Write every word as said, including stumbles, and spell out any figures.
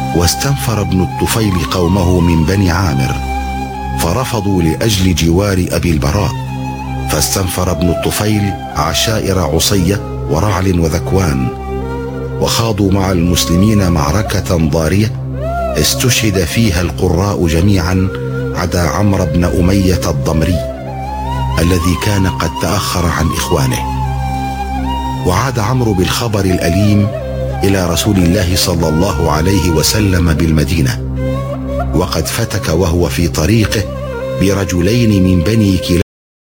واستنفر ابن الطفيل قومه من بني عامر فرفضوا لأجل جوار أبي البراء، فاستنفر ابن الطفيل عشائر عصية ورعل وذكوان، وخاضوا مع المسلمين معركة ضارية استشهد فيها القراء جميعا عدا عمرو بن أمية الضمري الذي كان قد تأخر عن إخوانه. وعاد عمرو بالخبر الأليم إلى رسول الله صلى الله عليه وسلم بالمدينة، وقد فتك وهو في طريقه برجلين من بني كلاب